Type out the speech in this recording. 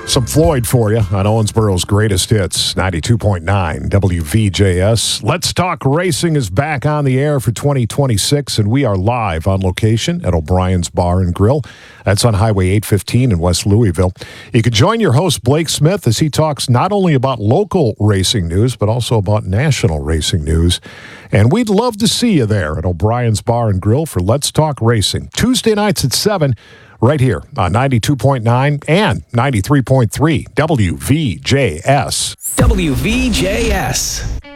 Some Floyd for you on Owensboro's Greatest Hits, 92.9 WVJS. Let's Talk Racing is back on the air for 2026, and we are live on location at O'Brien's Bar and Grill. That's on Highway 815 in West Louisville. You can join your host, Blake Smith, as he talks not only about local racing news, but also about national racing news. And we'd love to see you there at O'Brien's Bar and Grill for Let's Talk Racing. Tuesday nights at 7, right here on 92.9 and 93.3 WVJS. WVJS.